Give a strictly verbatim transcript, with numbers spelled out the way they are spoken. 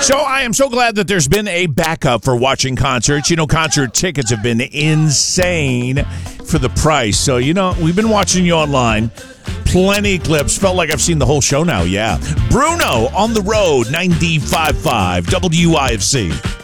So I am so glad that there's been a backup for watching concerts. You know, concert tickets have been insane for the price. So, you know, we've been watching you online. Plenty of clips. Felt like I've seen the whole show now, yeah. Bruno on the road, ninety-five point five W I F C.